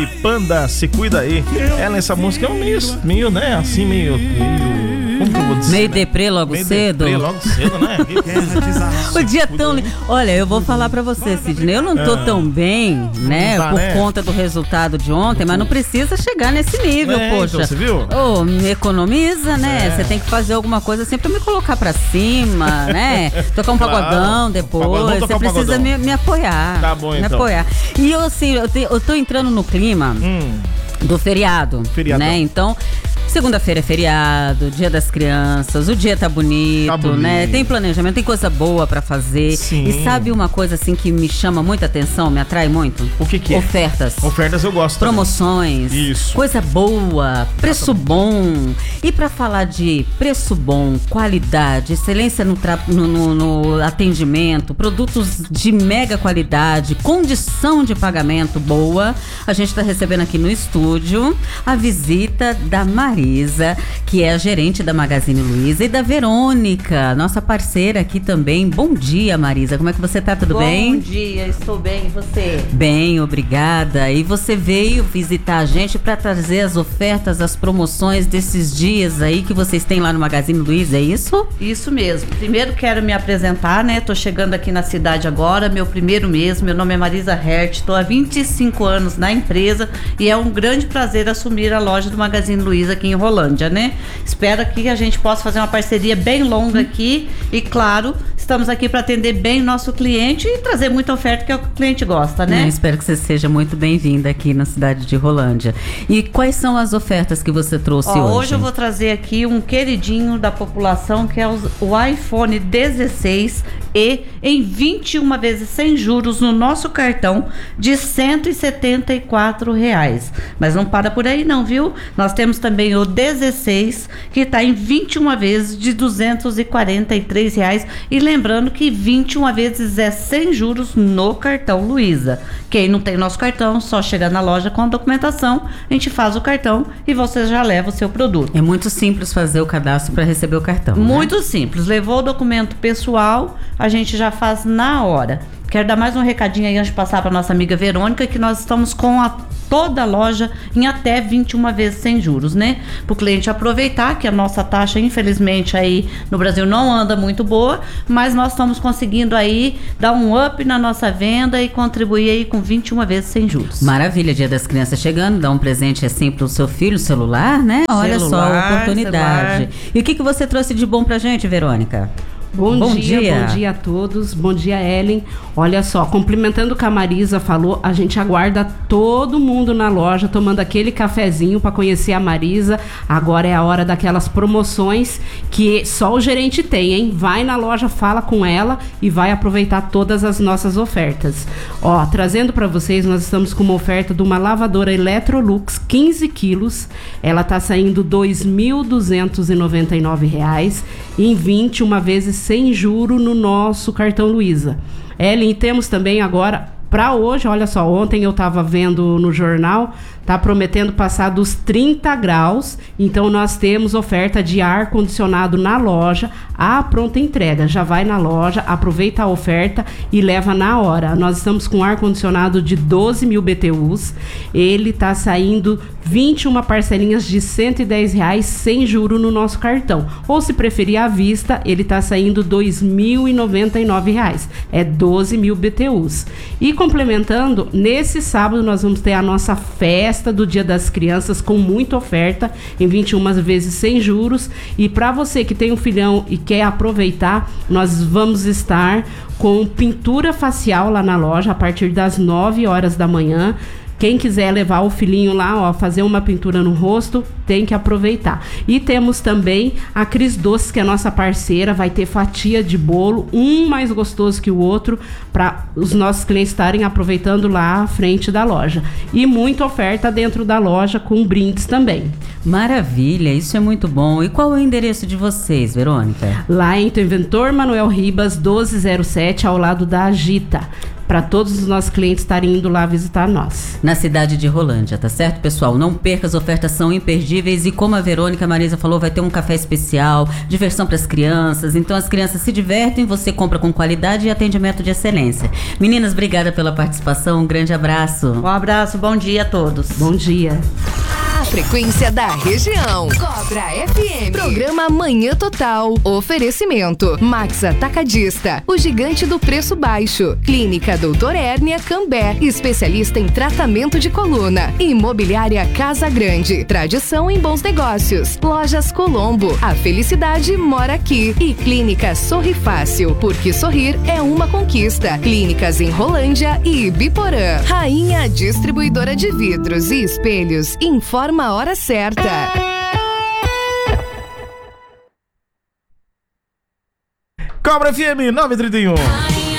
de Panda, Se Cuida Aí. Essa música é meio, né, assim, meio como que eu vou dizer? Meio deprê logo cedo. Meio deprê logo cedo, né? O dia tão... Olha, eu vou falar pra você, Sidney, eu não tô tão bem, né, tá, por né? conta do resultado de ontem, mas não precisa chegar nesse nível, poxa. Então, você viu? Ô, me economiza, né? Você tem que fazer alguma coisa assim pra me colocar pra cima, né? Tocar um pagodão depois. Você precisa me apoiar. Tá bom, me então. apoiar. E eu, assim, eu tô entrando no clima do feriado, né? Então... Segunda-feira é feriado, Dia das Crianças, o dia tá bonito, né? Tem planejamento, tem coisa boa pra fazer. Sim. E sabe uma coisa assim que me chama muita atenção, me atrai muito? O que é? Ofertas. Ofertas eu gosto. Promoções. Isso. Coisa boa, preço bom. E pra falar de preço bom, qualidade, excelência no atendimento, produtos de mega qualidade, condição de pagamento boa, a gente tá recebendo aqui no estúdio a visita da Marisa, que é a gerente da Magazine Luiza, e da Verônica, nossa parceira aqui também. Bom dia, Marisa. Como é que você tá? Tudo bem? Bom dia, estou bem. E você? Bem, obrigada. E você veio visitar a gente para trazer as ofertas, as promoções desses dias aí que vocês têm lá no Magazine Luiza, é isso? Isso mesmo. Primeiro quero me apresentar, né? Tô chegando aqui na cidade agora, meu primeiro mês. Meu nome é Marisa Hert, tô há 25 anos na empresa e é um grande prazer assumir a loja do Magazine Luiza aqui em Rolândia, né? Espero que a gente possa fazer uma parceria bem longa aqui e, claro, estamos aqui para atender bem o nosso cliente e trazer muita oferta que o cliente gosta, né? Espero que você seja muito bem-vinda aqui na cidade de Rolândia. E quais são as ofertas que você trouxe hoje? Hoje eu vou trazer aqui um queridinho da população, que é o iPhone 16 e em 21 vezes sem juros no nosso cartão de R$ 174. Mas não para por aí não, viu? Nós temos também o 16, que está em 21 vezes de R$ 243. E lembrando que 21 vezes é sem juros no cartão Luiza. Quem não tem nosso cartão, só chega na loja com a documentação, a gente faz o cartão e você já leva o seu produto. É muito simples fazer o cadastro para receber o cartão, Muito simples. Levou o documento pessoal, a gente já faz na hora. Quero dar mais um recadinho aí antes de passar para nossa amiga Verônica, que nós estamos com toda a loja em até 21 vezes sem juros, né? Para o cliente aproveitar, que a nossa taxa, infelizmente, aí no Brasil não anda muito boa, mas nós estamos conseguindo aí dar um up na nossa venda e contribuir aí com 21 vezes sem juros. Maravilha, Dia das Crianças chegando, dar um presente assim pro seu filho, celular, né? Olha só a oportunidade. Celular. E o que você trouxe de bom pra gente, Verônica? Bom dia a todos, bom dia, Ellen. Olha só, complementando o que a Marisa falou, a gente aguarda todo mundo na loja tomando aquele cafezinho para conhecer a Marisa. Agora é a hora daquelas promoções que só o gerente tem, hein? Vai na loja, fala com ela e vai aproveitar todas as nossas ofertas. Ó, trazendo para vocês, nós estamos com uma oferta de uma lavadora Electrolux 15 quilos. Ela tá saindo R$ 2.299 em 21 vezes sem juro no nosso cartão Luiza. Ellen, temos também agora, para hoje, olha só, ontem eu estava vendo no jornal, tá prometendo passar dos 30 graus, então nós temos oferta de ar-condicionado na loja, à pronta entrega. Já vai na loja, aproveita a oferta e leva na hora. Nós estamos com ar-condicionado de 12.000 BTUs, ele tá saindo 21 parcelinhas de R$ 110 sem juro no nosso cartão. Ou se preferir à vista, ele tá saindo R$ 2.099, é 12.000 BTUs. E complementando, nesse sábado nós vamos ter a nossa festa do Dia das Crianças com muita oferta em 21 vezes sem juros. E para você que tem um filhão e quer aproveitar, nós vamos estar com pintura facial lá na loja a partir das 9 horas da manhã. Quem quiser levar o filhinho lá, ó, fazer uma pintura no rosto, tem que aproveitar. E temos também a Cris Doces, que é nossa parceira, vai ter fatia de bolo, um mais gostoso que o outro, para os nossos clientes estarem aproveitando lá à frente da loja. E muita oferta dentro da loja com brindes também. Maravilha, isso é muito bom. E qual é o endereço de vocês, Verônica? Lá em Inventor Manuel Ribas, 1207, ao lado da Agita. para todos os nossos clientes estarem indo lá visitar nós. Na cidade de Rolândia, tá certo, pessoal? Não perca, as ofertas são imperdíveis e como a Verônica Marisa falou, vai ter um café especial, diversão para as crianças, então as crianças se divertem, você compra com qualidade e atendimento de excelência. Meninas, obrigada pela participação, um grande abraço. Um abraço, bom dia a todos. Bom dia. A frequência da região. Cobra FM. Programa Manhã Total. Oferecimento. Max Atacadista. O gigante do preço baixo. Clínica Doutor Hérnia Cambé. Especialista em tratamento de coluna. Imobiliária Casa Grande. Tradição em bons negócios. Lojas Colombo. A felicidade mora aqui. E Clínica Sorri Fácil. Porque sorrir é uma conquista. Clínicas em Rolândia e Ibiporã. Rainha Distribuidora de Vidros e Espelhos. Informa a hora certa. Cobra FM 931.